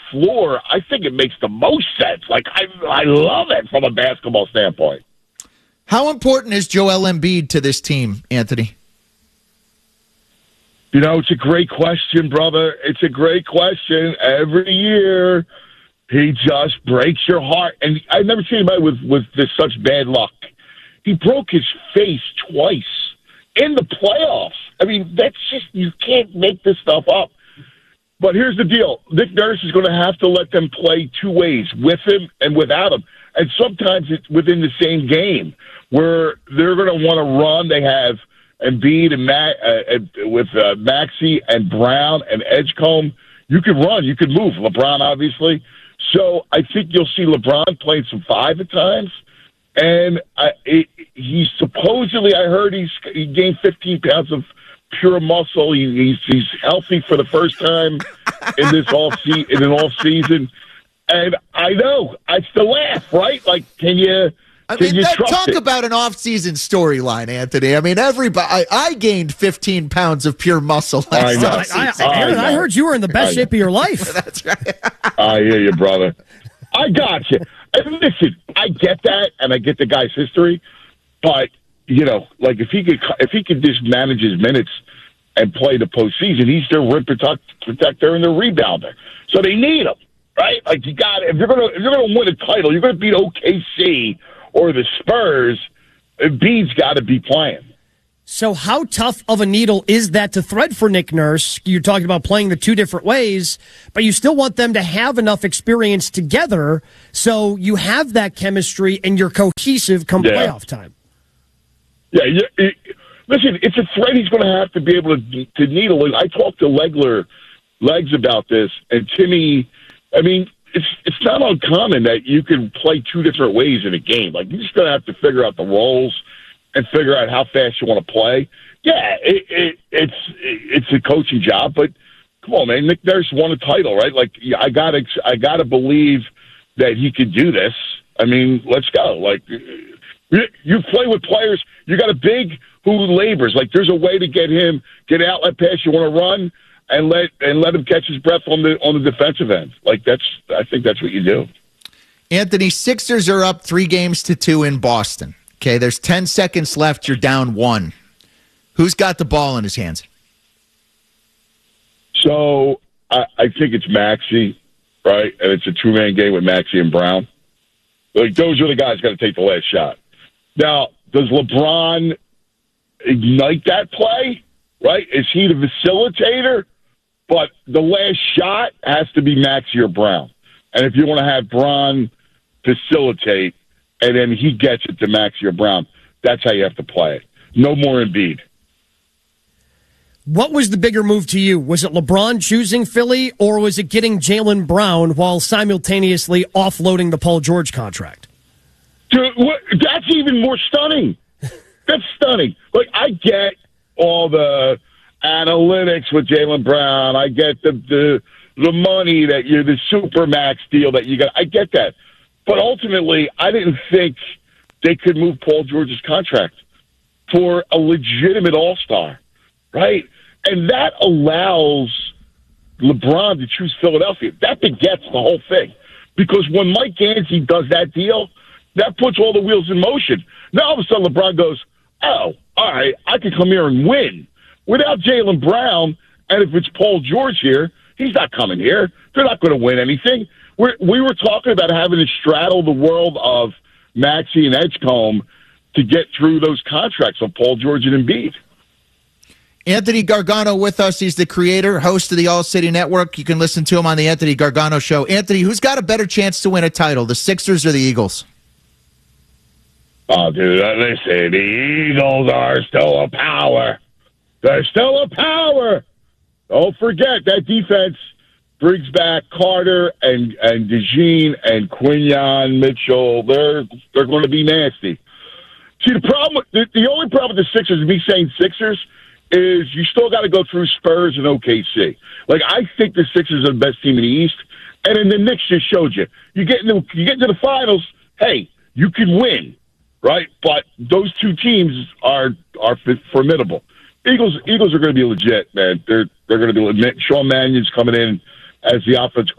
floor, I think it makes the most sense. Like, I love it from a basketball standpoint. How important is Joel Embiid to this team, Anthony? You know, it's a great question, brother. It's a great question. Every year, he just breaks your heart. And I've never seen anybody with this such bad luck. He broke his face twice in the playoffs. I mean, that's just, you can't make this stuff up. But here's the deal. Nick Nurse is going to have to let them play two ways, with him and without him. And sometimes it's within the same game where they're going to want to run. They have Embiid and with Maxey and Brown and Edgecombe. You could run. You could move. LeBron, obviously. So I think you'll see LeBron playing some five at times. And he's supposedly, I heard he gained 15 pounds of pure muscle. He's healthy for the first time in this off season. And I know, I still laugh, right? Like, can you talk about an off-season storyline, Anthony. I mean, everybody. I gained 15 pounds of pure muscle last offseason. I heard you were in the best shape of your life. That's right. I hear you, brother. I got you. And listen, I get that, and I get the guy's history, but you know, like if he could just manage his minutes and play the postseason, he's their rim protector and their rebounder. So they need him, right? Like if you're gonna win a title, you're gonna beat OKC or the Spurs. Embiid's got to be playing. So how tough of a needle is that to thread for Nick Nurse? You're talking about playing the two different ways, but you still want them to have enough experience together so you have that chemistry and you're cohesive come playoff time. Yeah, listen, it's a thread he's going to have to be able to needle. I talked to Legs about this, and Timmy, I mean, it's not uncommon that you can play two different ways in a game. Like, you're just going to have to figure out the roles and figure out how fast you want to play. Yeah, it's a coaching job, but come on, man. Nick Nurse won a title, right? Like, I gotta believe that he could do this. I mean, let's go. Like, you play with players. You got a big who labors. Like, there's a way to get outlet pass. You want to run and let him catch his breath on the defensive end. Like, I think that's what you do. Anthony, Sixers are up 3-2 in Boston. Okay, there's 10 seconds left. You're down 1. Who's got the ball in his hands? So I think it's Maxey, right? And it's a two-man game with Maxey and Brown. Like, those are the guys got to take the last shot. Now, does LeBron ignite that play, right? Is he the facilitator? But the last shot has to be Maxey or Brown. And if you want to have Brown facilitate, and then he gets it to Maxey or Brown, that's how you have to play it. No more Embiid. What was the bigger move to you? Was it LeBron choosing Philly, or was it getting Jaylen Brown while simultaneously offloading the Paul George contract? Dude, that's even more stunning. That's stunning. Like, I get all the analytics with Jaylen Brown. I get the money that you're the Supermax deal that you got. I get that. But ultimately, I didn't think they could move Paul George's contract for a legitimate all-star, right? And that allows LeBron to choose Philadelphia. That begets the whole thing. Because when Mike Gansey does that deal, that puts all the wheels in motion. Now, all of a sudden, LeBron goes, oh, all right, I can come here and win. Without Jaylen Brown, and if it's Paul George here, he's not coming here. They're not going to win anything. We were talking about having to straddle the world of Maxey and Edgecombe to get through those contracts of Paul George and Embiid. Anthony Gargano with us. He's the creator, host of the All City Network. You can listen to him on the Anthony Gargano Show. Anthony, who's got a better chance to win a title, the Sixers or the Eagles? Oh, dude, listen, the Eagles are still a power. They're still a power. Don't forget that defense brings back Carter and DeJean and Quinyon Mitchell. They're going to be nasty. See, the only problem with the Sixers, me saying Sixers, is you still got to go through Spurs and OKC. Like, I think the Sixers are the best team in the East, and then the Knicks just showed you. You get into the finals, hey, you can win, right? But those two teams are formidable. Eagles are going to be legit, man. They're going to be legit. Sean Mannion's coming in as the offensive